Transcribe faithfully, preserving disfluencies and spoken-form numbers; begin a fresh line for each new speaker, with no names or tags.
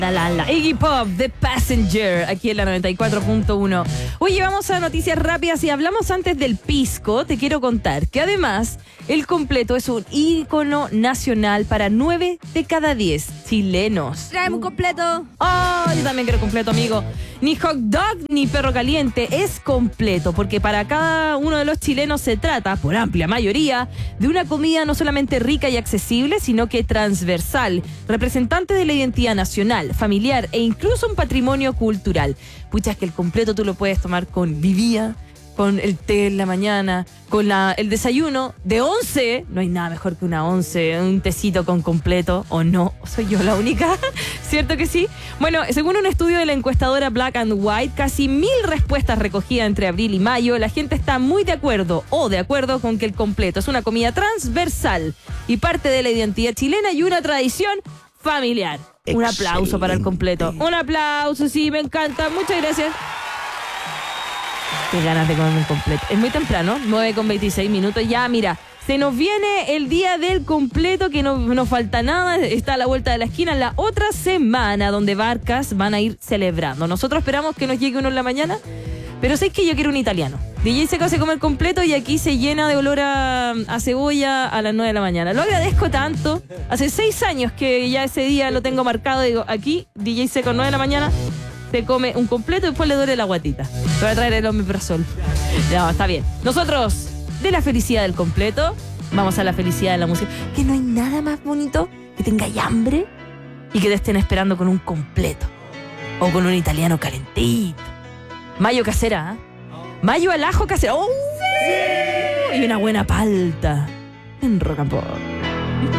La, la, la. Iggy Pop, The Passenger, aquí en la noventa y cuatro punto uno. Oye, vamos a noticias rápidas y hablamos antes del pisco. Te quiero contar que además el completo es un ícono nacional para nueve de cada diez chilenos.
Traeme un completo.
Oh, yo también quiero completo, amigo. Ni hot dog ni perro caliente, es completo, porque para cada uno de los chilenos se trata, por amplia mayoría, de una comida no solamente rica y accesible, sino que transversal, representante de la identidad nacional, familiar e incluso un patrimonio cultural. Pucha, es que el completo tú lo puedes tomar con vivía, con el té en la mañana, con la, el desayuno de once. No hay nada mejor que una once, un tecito con completo, ¿o no? ¿Soy yo la única? ¿Cierto que sí? Bueno, según un estudio de la encuestadora Black and White, casi mil respuestas recogidas entre abril y mayo, la gente está muy de acuerdo o de acuerdo con que el completo es una comida transversal y parte de la identidad chilena y una tradición familiar. Excelente. Un aplauso para el completo. Un aplauso, sí, me encanta. Muchas gracias. Qué ganas de comerme un completo. Es muy temprano, nueve con veintiséis minutos. Ya, mira, se nos viene el día del completo, que no nos falta nada. Está a la vuelta de la esquina la otra semana, donde Barcas van a ir celebrando. Nosotros esperamos que nos llegue uno en la mañana, pero sé que yo quiero un italiano. D J Seco se come el completo y aquí se llena de olor a, a cebolla a las nueve de la mañana. Lo agradezco tanto. Hace seis años que ya ese día lo tengo marcado. Digo, aquí, D J Seco, nueve de la mañana, se come un completo y después le duele la guatita. Te voy a traer el omeprazol. No, está bien. Nosotros, de la felicidad del completo, vamos a la felicidad de la música. Que no hay nada más bonito que tengáis hambre y que te estén esperando con un completo. O con un italiano calentito. Mayo casera, ¿eh? Mayo al ajo casera. ¡Oh! Sí. Y una buena palta en Rock and Pop.